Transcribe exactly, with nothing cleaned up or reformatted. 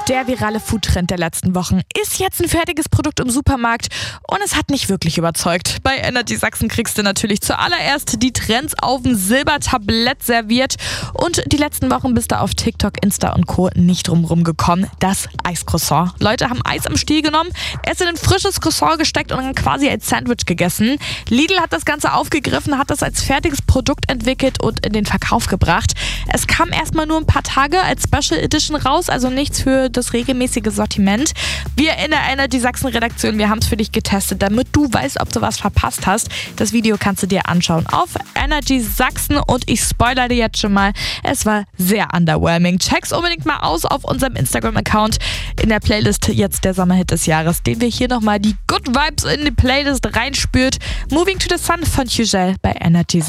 Der virale Foodtrend der letzten Wochen ist jetzt ein fertiges Produkt im Supermarkt und es hat nicht wirklich überzeugt. Bei Energy Sachsen kriegst du natürlich zuallererst die Trends auf dem Silbertablett serviert und die letzten Wochen bist du auf TikTok, Insta und Co. nicht drumherum gekommen. Das Eiscroissant. Leute haben Eis am Stiel genommen, es in ein frisches Croissant gesteckt und dann quasi als Sandwich gegessen. Lidl hat das Ganze aufgegriffen, hat das als fertiges Produkt entwickelt und in den Verkauf gebracht. Es kam erstmal nur ein paar Tage als Special Edition raus, also nichts für das regelmäßige Sortiment. Wir in der Energy Sachsen Redaktion, wir haben es für dich getestet, damit du weißt, ob du was verpasst hast. Das Video kannst du dir anschauen auf Energy Sachsen und ich spoilere dir jetzt schon mal, es war sehr underwhelming. Check's unbedingt mal aus auf unserem Instagram-Account in der Playlist jetzt der Sommerhit des Jahres, den wir hier nochmal die Good Vibes in die Playlist reinspürt. Moving to the Sun von Hugel bei Energy Sachsen.